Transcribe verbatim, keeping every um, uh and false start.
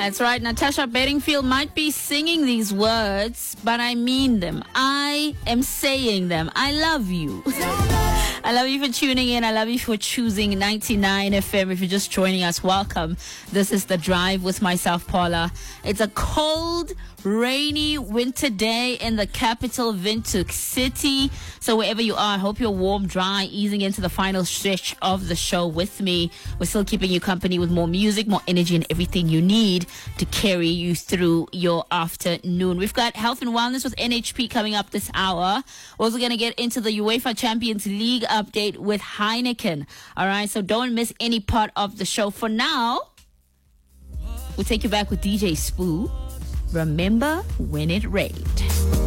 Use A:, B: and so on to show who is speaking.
A: That's right. Natasha Bedingfield might be singing these words, but I mean them. I am saying them. I love you. I love you for tuning in. I love you for choosing ninety-nine F M. If you're just joining us, welcome. This is The Drive with myself, Paula. It's a cold, rainy winter day in the capital, Windhoek City. So wherever you are, I hope you're warm, dry, easing into the final stretch of the show with me. We're still keeping you company with more music, more energy, and everything you need to carry you through your afternoon. We've got health and wellness with N H P coming up this hour. We're also going to get into the UEFA Champions League update with Heineken. All right, so don't miss any part of the show. For now, we'll take you back with D J Spoo. Remember when it rained.